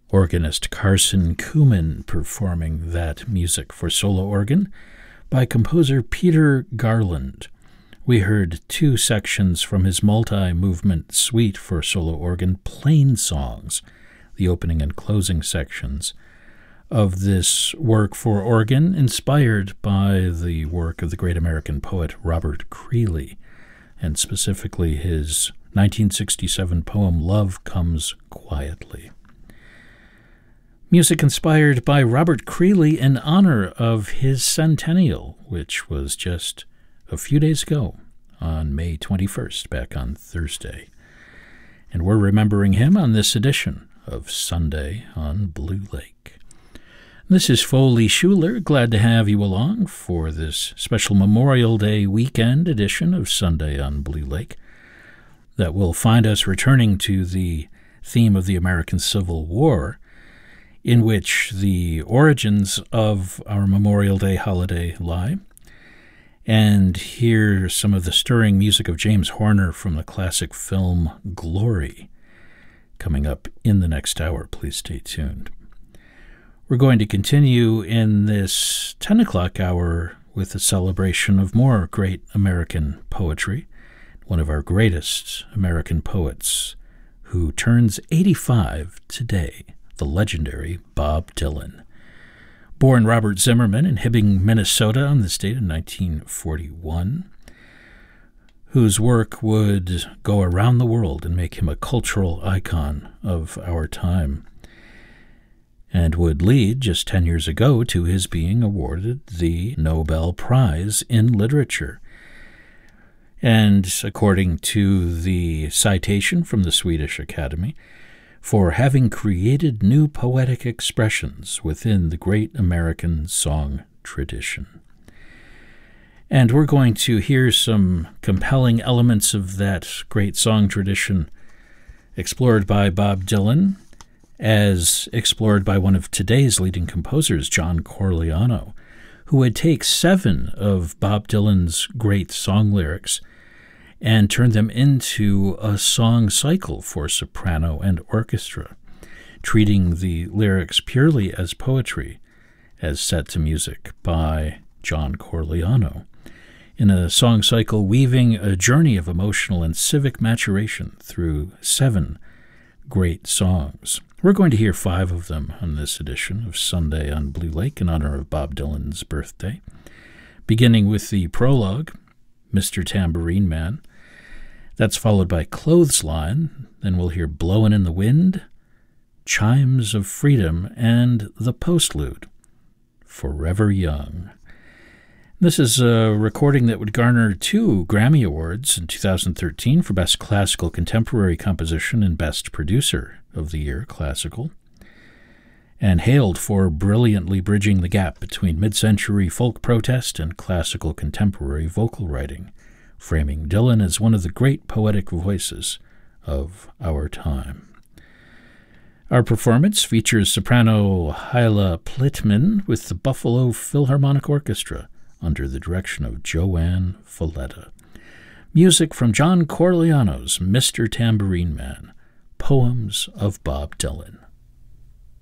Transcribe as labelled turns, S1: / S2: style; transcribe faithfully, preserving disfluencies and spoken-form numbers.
S1: Organist Carson Kuhlman performing that music for solo organ by composer Peter Garland. We heard two sections from his multi-movement suite for solo organ, Plain Songs, the opening and closing sections of this work for organ, inspired by the work of the great American poet Robert Creeley, and specifically his nineteen sixty-seven poem Love Comes Quietly. Music inspired by Robert Creeley in honor of his centennial, which was just a few days ago on May twenty-first, back on Thursday. And we're remembering him on this edition of Sunday on Blue Lake. This is Foley Schuler. Glad to have you along for this special Memorial Day weekend edition of Sunday on Blue Lake that will find us returning to the theme of the American Civil War, in which the origins of our Memorial Day holiday lie, and hear some of the stirring music of James Horner from the classic film Glory. Coming up in the next hour, please stay tuned. We're going to continue in this ten o'clock hour with a celebration of more great American poetry, one of our greatest American poets, who turns eighty-five today, the legendary Bob Dylan. Born Robert Zimmerman in Hibbing, Minnesota on this date in nineteen forty-one, whose work would go around the world and make him a cultural icon of our time, and would lead, just ten years ago, to his being awarded the Nobel Prize in Literature. And according to the citation from the Swedish Academy, for having created new poetic expressions within the great American song tradition. And we're going to hear some compelling elements of that great song tradition explored by Bob Dylan, as explored by one of today's leading composers, John Corigliano, who would take seven of Bob Dylan's great song lyrics and turn them into a song cycle for soprano and orchestra, treating the lyrics purely as poetry, as set to music by John Corigliano, in a song cycle weaving a journey of emotional and civic maturation through seven great songs. We're going to hear five of them on this edition of Sunday on Blue Lake in honor of Bob Dylan's birthday, beginning with the prologue, Mister Tambourine Man. That's followed by Clothesline. Then we'll hear Blowin' in the Wind, Chimes of Freedom, and The Postlude, Forever Young. This is a recording that would garner two Grammy Awards in two thousand thirteen for Best Classical Contemporary Composition and Best Producer of the Year Classical, and hailed for brilliantly bridging the gap between mid-century folk protest and classical contemporary vocal writing, framing Dylan as one of the great poetic voices of our time. Our performance features soprano Hyla Plitman with the Buffalo Philharmonic Orchestra under the direction of Joanne Falletta. Music from John Corigliano's Mister Tambourine Man, Poems of Bob Dylan.